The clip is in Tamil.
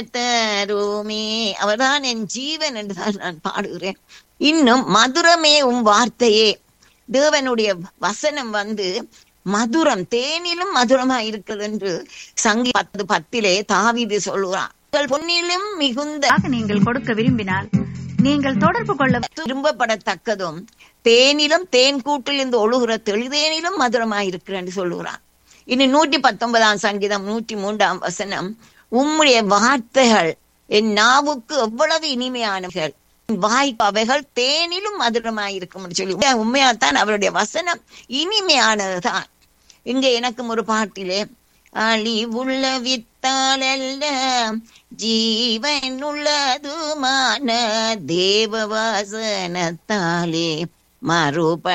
தருமே, அவர்தான் என் ஜீவன் என்றுதான் நான் பாடுகிறேன். இன்னும் மதுரமே உம் வார்த்தையே, தேவனுடைய வசனம் மதுரம், தேனிலும் மதுரமா இருக்கிறது என்று சங்கீதம் 10:10 தாவீது சொல்லுகிறான். பொன்னிலும் மிகுந்த நீங்கள் கொடுக்க விரும்பினால் நீங்கள் தொடர்பு கொள்ள விரும்பப்படத்தக்கதும் தேனிலும் தேன் கூட்டிலிருந்து ஒழுகுற தெளிதேனிலும் மதுரமாய் இருக்கிற என்று சொல்லுகிறான். இனி 119 சங்கீதம் 103 உம்முடைய வார்த்தைகள் என் நாவுக்கு எவ்வளவு இனிமையானவர்கள், வாய்க்கு அவைகள் தேனிலும் மதுரமாயிருக்கும் சொல்லி உண்மையாத்தான் அவருடைய வசனம் இனிமையானதுதான். இங்க எனக்கும் ஒரு பாட்டிலே அழிவுள்ள வித்தாலல்ல ஜீவன் உள்ளதுமான தேவ வசனத்தாலே மறுப